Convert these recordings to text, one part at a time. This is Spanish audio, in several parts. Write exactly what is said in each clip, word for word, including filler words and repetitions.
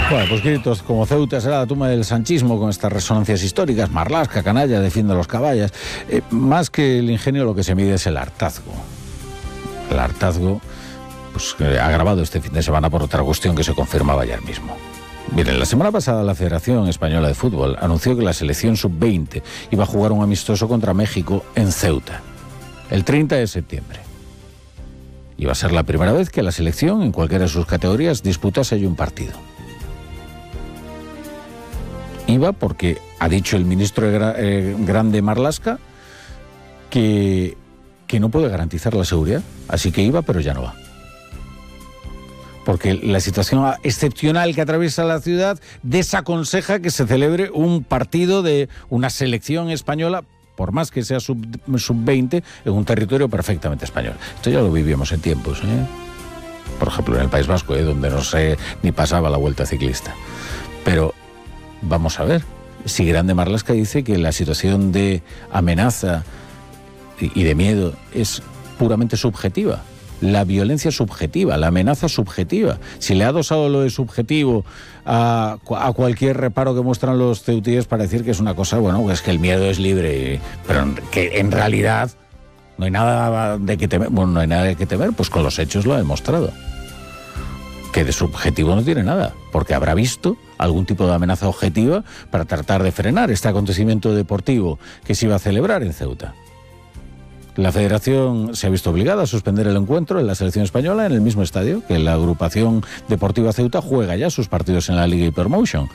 Bueno, pues gritos como Ceuta será la tumba del sanchismo con estas resonancias históricas. Marlaska, canalla, defiende a los caballas. Eh, más que el ingenio, lo que se mide es el hartazgo. El hartazgo, pues, eh, agravado este fin de semana por otra cuestión que se confirmaba ayer mismo. Miren, la semana pasada la Federación Española de Fútbol anunció que la selección sub veinte iba a jugar un amistoso contra México en Ceuta, el treinta de septiembre. Iba a ser la primera vez que la selección, en cualquiera de sus categorías, disputase allí un partido. Iba porque ha dicho el ministro de Gra- eh, Grande Marlaska que, que no puede garantizar la seguridad, así que iba, pero ya no va. Porque la situación excepcional que atraviesa la ciudad desaconseja que se celebre un partido de una selección española, por más que sea sub veinte, en un territorio perfectamente español. Esto ya lo vivíamos en tiempos, ¿eh? Por ejemplo, en el País Vasco, ¿eh? Donde no sé ni pasaba la Vuelta Ciclista. Pero vamos a ver, si Grande Marlaska dice que la situación de amenaza y de miedo es puramente subjetiva. La violencia subjetiva, la amenaza subjetiva. Si le ha adosado lo de subjetivo a, a cualquier reparo que muestran los ceutíes para decir que es una cosa, bueno, es que el miedo es libre, pero que en realidad no hay nada de que temer. Bueno, no hay nada de que temer, pues con los hechos lo ha demostrado. Que de subjetivo no tiene nada, porque habrá visto algún tipo de amenaza objetiva para tratar de frenar este acontecimiento deportivo que se iba a celebrar en Ceuta. La Federación se ha visto obligada a suspender el encuentro en la selección española en el mismo estadio que la agrupación deportiva Ceuta juega ya sus partidos en la Liga Hypermotion.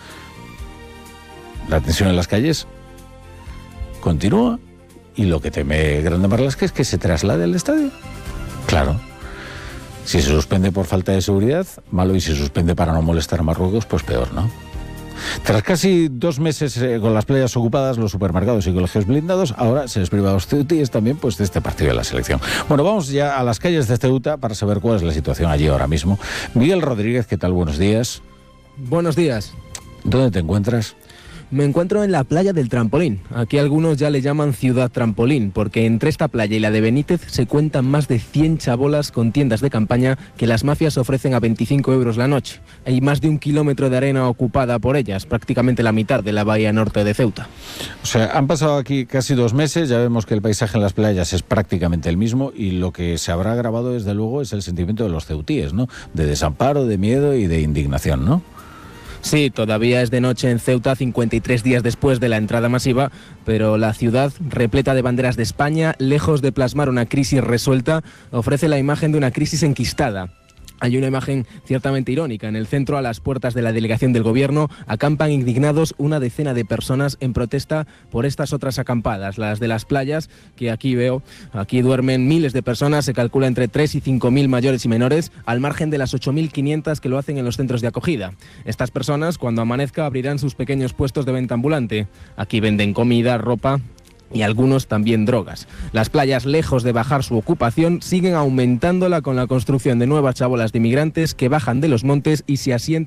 La tensión en las calles continúa y lo que teme Grande Marlaska es que se traslade al estadio. Claro, si se suspende por falta de seguridad, malo, y si se suspende para no molestar a Marruecos, pues peor, ¿no? Tras casi dos meses eh, con las playas ocupadas, los supermercados y colegios blindados, ahora se les priva a los ceutíes también pues, de este partido de la selección. Bueno, vamos ya a las calles de Ceuta para saber cuál es la situación allí ahora mismo. Miguel Rodríguez, ¿qué tal? Buenos días. Buenos días. ¿Dónde te encuentras? Me encuentro en la playa del Trampolín. Aquí algunos ya le llaman Ciudad Trampolín, porque entre esta playa y la de Benítez se cuentan más de cien chabolas con tiendas de campaña que las mafias ofrecen a veinticinco euros la noche. Hay más de un kilómetro de arena ocupada por ellas, prácticamente la mitad de la bahía norte de Ceuta. O sea, han pasado aquí casi dos meses, ya vemos que el paisaje en las playas es prácticamente el mismo y lo que se habrá agravado desde luego es el sentimiento de los ceutíes, ¿no? De desamparo, de miedo y de indignación, ¿no? Sí, todavía es de noche en Ceuta, cincuenta y tres días después de la entrada masiva, pero la ciudad, repleta de banderas de España, lejos de plasmar una crisis resuelta, ofrece la imagen de una crisis enquistada. Hay una imagen ciertamente irónica. En el centro, a las puertas de la delegación del gobierno, acampan indignados una decena de personas en protesta por estas otras acampadas, las de las playas, que aquí veo. Aquí duermen miles de personas, se calcula entre tres y cinco mil mayores y menores, al margen de las ocho mil quinientas que lo hacen en los centros de acogida. Estas personas, cuando amanezca, abrirán sus pequeños puestos de venta ambulante. Aquí venden comida, ropa y algunos también drogas. Las playas, lejos de bajar su ocupación, siguen aumentándola con la construcción de nuevas chabolas de inmigrantes que bajan de los montes y se asientan